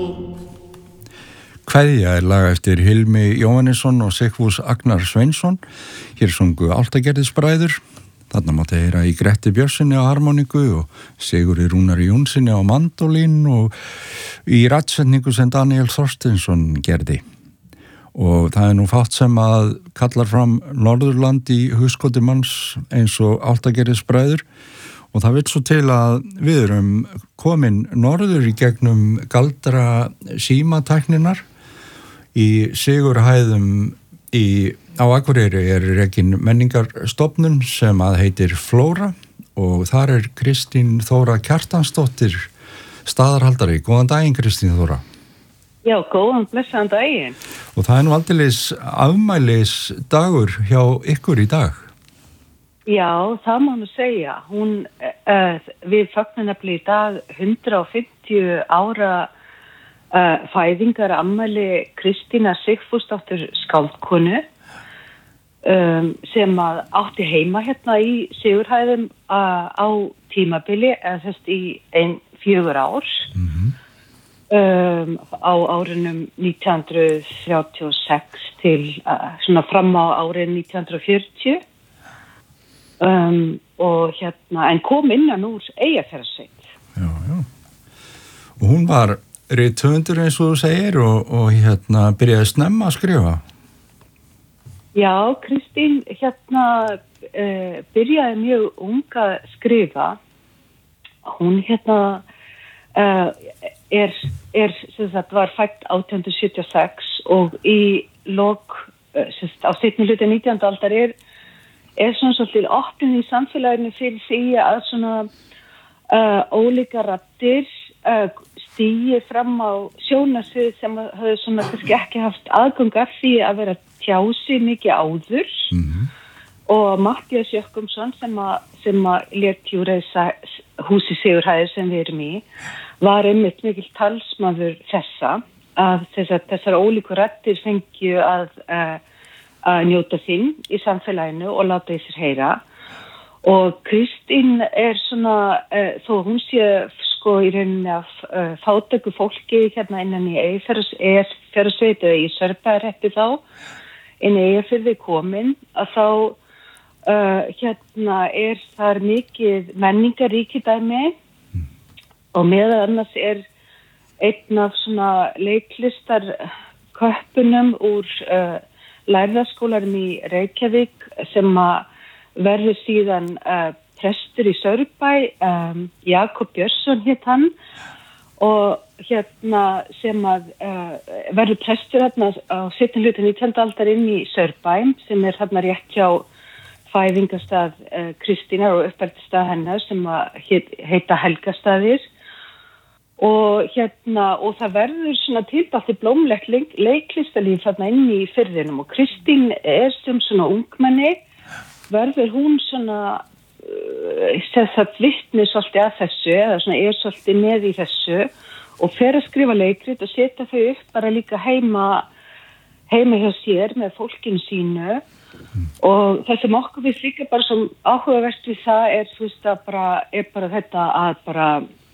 Kveðja lag eftir Hilmi Jóhannesson og Sigfús Agnar Sveinsson. Hér sungu Álftagerðisbræður. Þarna mátti heyra í Gretti Björnsinni á harmoniku og Sigurði Rúnari Jónssoni á mandólín og í rættsetningu sem Daniel Þorsteinsson gerði. Og það nú fátt sem að kallar fram Norðurland í hugskoti manns eins og Álftagerðisbræður. Og það vill svo til að við erum komin norður í gegnum galdra símatækninar. Í Sigurhæðum á Akureyri rekin menningarstofnun sem að heitir Flóra og þar Kristín Þóra Kjartansdóttir staðarhaldari. Góðan daginn, Kristín Þóra. Já, góðan blessaðan daginn. Og það nú aldeilis afmælis dagur hjá ykkur í dag. Já, það má nú segja. Við fögnum nefnilega í dag 150 ára fæðingar afmæli Kristínar Sigfúsdóttur skáldkonu sem að átti heima hérna í Sigurhæðum á tímabili eða þess í 4 ár á árunum 1936 til svona fram á árið 1940 og hérna en kom innan úr Eyjafjarðarsveit. Já. Og hún var rithöfundur eins og þú segir og hérna byrjaði snemma að skrifa. Já, Kristín hérna byrjaði mjög ung að skrifa. Hún hérna sem sagt var fædd 1876 og í lok á seinni hluta 19. aldar svona svolítið opnun í samfélaginu fyrir því að svona ólíka raddir stígi fram á sjónarsvið sem höfðu svona kannski ekki haft aðgang að því að vera tjási mikið áður og Matthías Jochumsson sem að lét reisa húsi Sigurhæðir sem við erum í var einmitt mikill talsmaður þessar ólíku raddir fengju að njóta sín í samfélaginu og láta í sér heyra og Kristín svona þó hún sé sko í rauninni af fátæku fólki hérna innan í Eyjafjarðarsveit eða í Sörbæjarhreppi þá inn í Eyjafirði komin að þá hérna þar mikið menningaríkidæmi og meðal annars einn af svona leiklistar köppunum úr lærðaskólanum í Reykjavík sem að verður síðan prestur í Sörbæ, Jakob Björnsson hét hann og hérna sem að verður prestur hérna á seinni hluta 19. aldar inn í Sörbæ sem hérna rétt hjá fæðingarstað Kristínar og uppeldisstað hennar sem að heita Helgastaðir og það verður svona tilbætti blómlegt leiklistalíf þarna inn í firðinum og Kristín sem svona ungmenni verður hún svona vitni svolítið að þessu eða svona svolítið með í þessu og fer að skrifa leikrit og setja þau upp bara líka heima hjá sér með fólkinu sínu og það sem okkur við líka bara sem áhugavert við það þú veist að bara þetta að bara